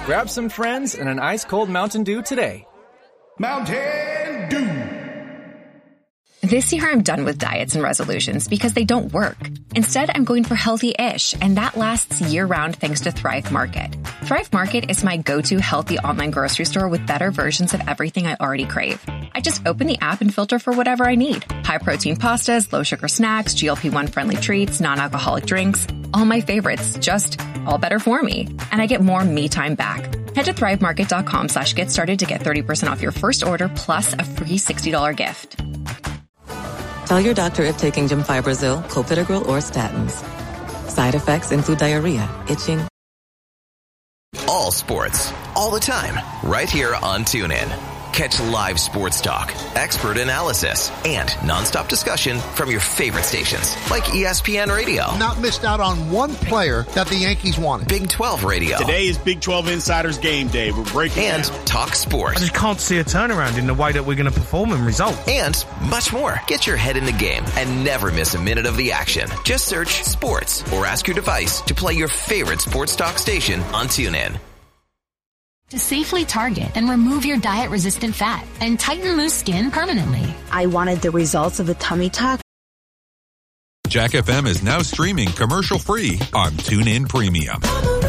Grab some friends and an ice-cold Mountain Dew today. Mountain Dew. This year, I'm done with diets and resolutions because they don't work. Instead, I'm going for healthy-ish, and that lasts year-round thanks to Thrive Market. Thrive Market is my go-to healthy online grocery store with better versions of everything I already crave. I just open the app and filter for whatever I need. High-protein pastas, low-sugar snacks, GLP-1 friendly treats, non-alcoholic drinks. All my favorites, just all better for me. And I get more me time back. Head to thrivemarket.com/get started to get 30% off your first order plus a free $60 gift. Tell your doctor if taking Gemfibrozil, clopidogrel, or statins. Side effects include diarrhea, itching. All sports, all the time, right here on TuneIn. Catch live sports talk, expert analysis, and nonstop discussion from your favorite stations like ESPN Radio. Not missed out on one player that the Yankees wanted. Big 12 Radio. Today is Big 12 Insiders Game Day. We're breaking and down. Talk sports. I just can't see a turnaround in the way that we're going to perform and result. And much more. Get your head in the game and never miss a minute of the action. Just search sports or ask your device to play your favorite sports talk station on TuneIn. To safely target and remove your diet-resistant fat and tighten loose skin permanently. I wanted the results of the tummy tuck. Jack FM is now streaming commercial-free on TuneIn Premium.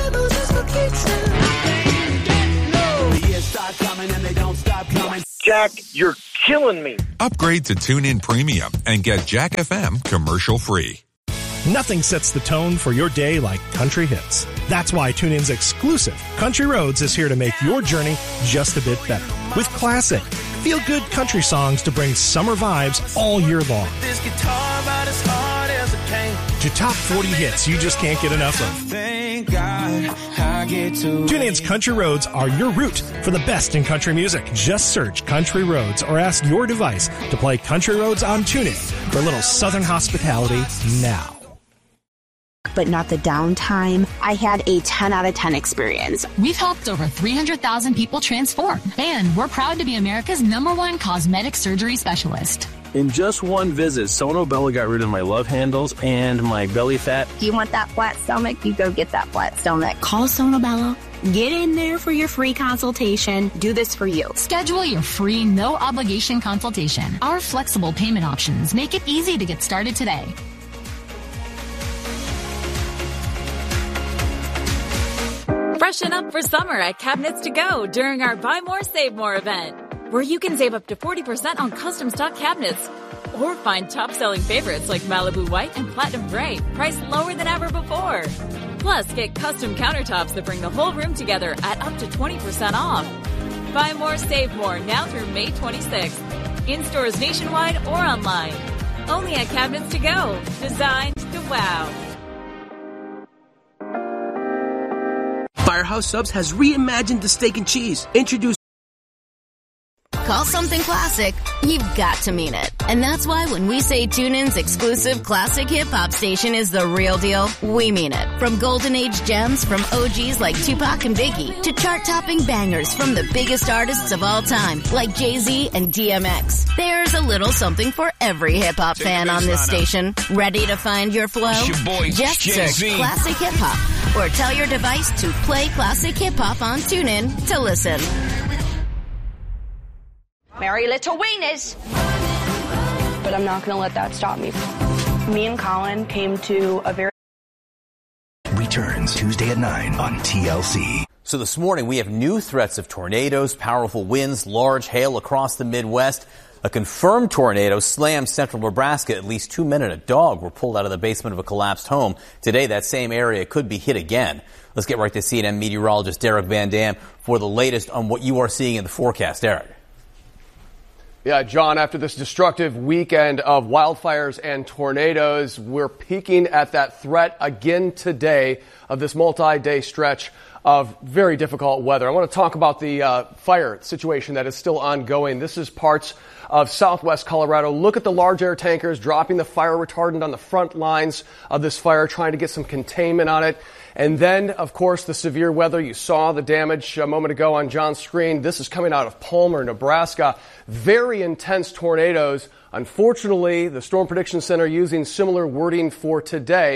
Jack, you're killing me. Upgrade to TuneIn Premium and get Jack FM commercial-free. Nothing sets the tone for your day like country hits. That's why TuneIn's exclusive Country Roads is here to make your journey just a bit better. With classic, feel-good country songs to bring summer vibes all year long. This guitar about as hard as it came. To top 40 hits you just can't get enough of. Thank God I get to TuneIn's Country Roads are your route for the best in country music. Just search Country Roads or ask your device to play Country Roads on TuneIn for a little southern hospitality now. But not the downtime. I had a 10 out of 10 experience. We've helped over 300,000 people transform, and we're proud to be America's #1 cosmetic surgery specialist. In just one visit, Sono Bello got rid of my love handles and my belly fat. If you want that flat stomach, you go get that flat stomach. Call Sono Bello. Get in there for your free consultation. Do this for you. Schedule your free, no-obligation consultation. Our flexible payment options make it easy to get started today. Freshen up for summer at Cabinets to Go during our Buy More, Save More event, where you can save up to 40% on custom stock cabinets. Or find top-selling favorites like Malibu White and Platinum Gray, priced lower than ever before. Plus, get custom countertops that bring the whole room together at up to 20% off. Buy More, Save More now through May 26th. In stores nationwide or online. Only at Cabinets to Go. Designed to wow. Firehouse Subs has reimagined the steak and cheese. Introduce. Call something classic, you've got to mean it. And that's why when we say TuneIn's exclusive classic hip-hop station is the real deal, we mean it. From golden age gems from OGs like Tupac and Biggie to chart-topping bangers from the biggest artists of all time like Jay-Z and DMX. There's a little something for every hip-hop fan on this station. Ready to find your flow? Just search Classic Hip-Hop or tell your device to play Classic Hip-Hop on TuneIn to listen. Merry little wieners. But I'm not going to let that stop me. Me and Colin came to a very... Returns Tuesday at 9 on TLC. So this morning we have new threats of tornadoes, powerful winds, large hail across the Midwest. A confirmed tornado slammed central Nebraska. At least 2 men and a dog were pulled out of the basement of a collapsed home. Today that same area could be hit again. Let's get right to CNN meteorologist Derek Van Dam for the latest on what you are seeing in the forecast. Derek. Yeah, John, after this destructive weekend of wildfires and tornadoes, we're peaking at that threat again today of this multi-day stretch of very difficult weather. I want to talk about the fire situation that is still ongoing. This is parts of southwest Colorado. Look at the large air tankers dropping the fire retardant on the front lines of this fire, trying to get some containment on it. And then, of course, the severe weather. You saw the damage a moment ago on John's screen. This is coming out of Palmer, Nebraska. Very intense tornadoes. Unfortunately, the Storm Prediction Center using similar wording for today.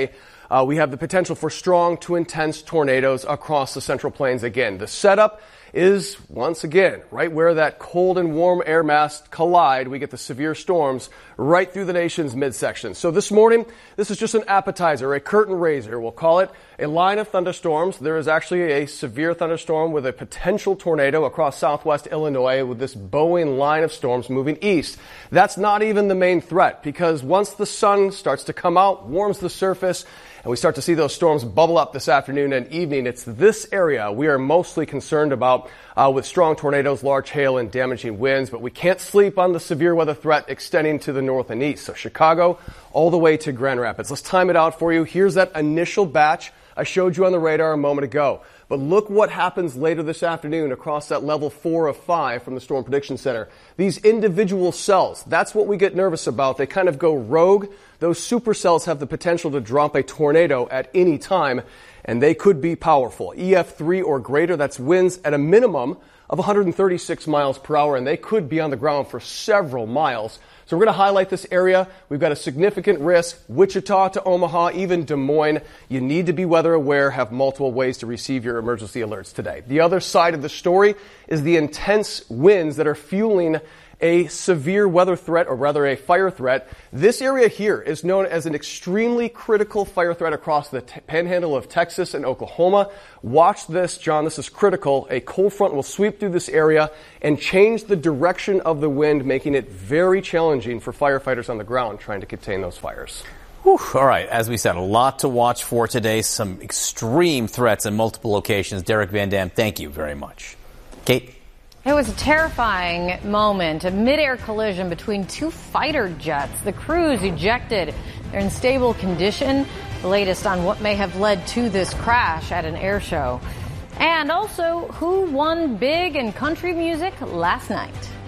we have the potential for strong to intense tornadoes across the Central Plains again. The setup is, once again, right where that cold and warm air mass collide. We get the severe storms right through the nation's midsection. So this morning, this is just an appetizer, a curtain raiser. We'll call it a line of thunderstorms. There is actually a severe thunderstorm with a potential tornado across southwest Illinois with this bowing line of storms moving east. That's not even the main threat, because once the sun starts to come out, warms the surface, and we start to see those storms bubble up this afternoon and evening, it's this area we are mostly concerned about with strong tornadoes, large hail, and damaging winds. But we can't sleep on the severe weather threat extending to the north and east. So Chicago all the way to Grand Rapids. Let's time it out for you. Here's that initial batch I showed you on the radar a moment ago. But look what happens later this afternoon across that level 4 of 5 from the Storm Prediction Center. These individual cells, that's what we get nervous about. They kind of go rogue. Those supercells have the potential to drop a tornado at any time, and they could be powerful. EF3 or greater, that's winds at a minimum of 136 miles per hour, and they could be on the ground for several miles. So we're going to highlight this area. We've got a significant risk. Wichita to Omaha, even Des Moines. You need to be weather aware, have multiple ways to receive your emergency alerts today. The other side of the story is the intense winds that are fueling a severe weather threat, or rather a fire threat. This area here is known as an extremely critical fire threat across the panhandle of Texas and Oklahoma. Watch this, John. This is critical. A cold front will sweep through this area and change the direction of the wind, making it very challenging for firefighters on the ground trying to contain those fires. Whew. All right. As we said, a lot to watch for today. Some extreme threats in multiple locations. Derek Van Dam, thank you very much. Kate? It was a terrifying moment, a mid-air collision between two fighter jets. The crews ejected. They're in stable condition. The latest on what may have led to this crash at an air show. And also, who won big in country music last night?